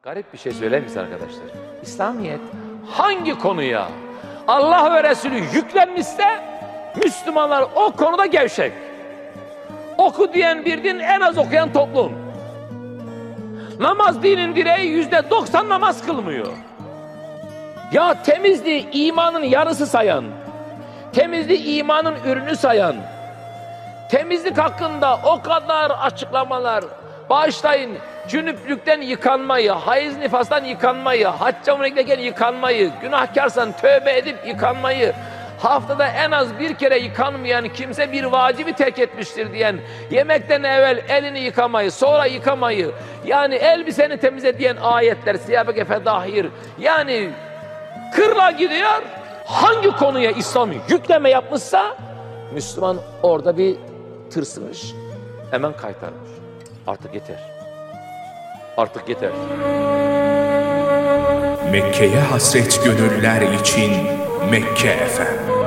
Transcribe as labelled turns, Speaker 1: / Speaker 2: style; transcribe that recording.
Speaker 1: Garip bir şey söyleyeyim mi arkadaşlar? İslamiyet hangi konuya Allah ve Resulü yüklenmişse Müslümanlar o konuda gevşek. Oku diyen bir din, en az okuyan toplum. Namaz dinin direği, %90 namaz kılmıyor. Ya temizliği imanın yarısı sayan, temizliği imanın ürünü sayan, temizlik hakkında o kadar açıklamalar, bağışlayın, cünüplükten yıkanmayı, hayız nifastan yıkanmayı, hacca umreye giderken yıkanmayı, günahkarsan tövbe edip yıkanmayı, haftada en az bir kere yıkanmayan kimse bir vacibi terk etmiştir diyen, yemekten evvel elini yıkamayı, sonra yıkamayı, yani elbiseni temizle diyen ayetler, siyabeke fedahir, yani kırla gidiyor. Hangi konuya İslam yükleme yapmışsa Müslüman orada bir tırsmış, hemen kaytarmış. Artık yeter. Artık yeter.
Speaker 2: Mekke'ye hasret gönüller için Mekke FM.